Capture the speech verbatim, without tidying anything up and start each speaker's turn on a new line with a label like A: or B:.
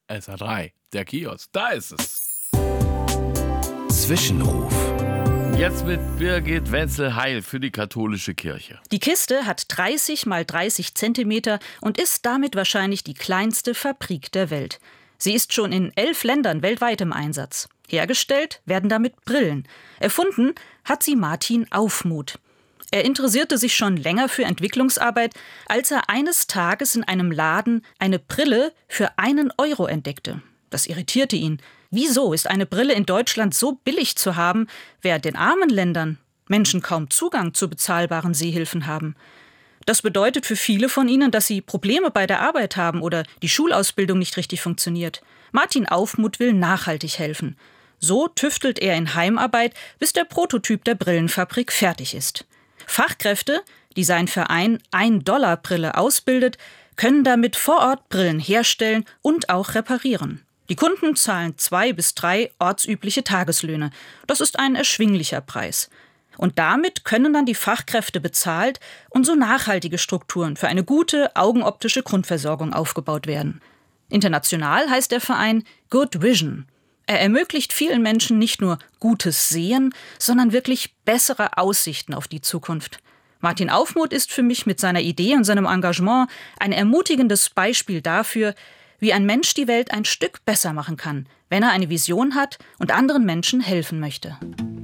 A: S A drei, der Kiosk, da ist es.
B: Zwischenruf.
A: Jetzt mit Birgit Wenzel-Heil für die katholische Kirche.
C: Die Kiste hat dreißig mal dreißig Zentimeter und ist damit wahrscheinlich die kleinste Fabrik der Welt. Sie ist schon in elf Ländern weltweit im Einsatz. Hergestellt werden damit Brillen. Erfunden hat sie Martin Aufmuth. Er interessierte sich schon länger für Entwicklungsarbeit, als er eines Tages in einem Laden eine Brille für einen Euro entdeckte. Das irritierte ihn. Wieso ist eine Brille in Deutschland so billig zu haben, während in armen Ländern Menschen kaum Zugang zu bezahlbaren Sehhilfen haben? Das bedeutet für viele von ihnen, dass sie Probleme bei der Arbeit haben oder die Schulausbildung nicht richtig funktioniert. Martin Aufmuth will nachhaltig helfen. So tüftelt er in Heimarbeit, bis der Prototyp der Brillenfabrik fertig ist. Fachkräfte, die sein Verein ein-Dollar-Brille ausbildet, können damit vor Ort Brillen herstellen und auch reparieren. Die Kunden zahlen zwei bis drei ortsübliche Tageslöhne. Das ist ein erschwinglicher Preis. Und damit können dann die Fachkräfte bezahlt und so nachhaltige Strukturen für eine gute augenoptische Grundversorgung aufgebaut werden. International heißt der Verein Good Vision. Er ermöglicht vielen Menschen nicht nur gutes Sehen, sondern wirklich bessere Aussichten auf die Zukunft. Martin Aufmuth ist für mich mit seiner Idee und seinem Engagement ein ermutigendes Beispiel dafür, wie ein Mensch die Welt ein Stück besser machen kann, wenn er eine Vision hat und anderen Menschen helfen möchte.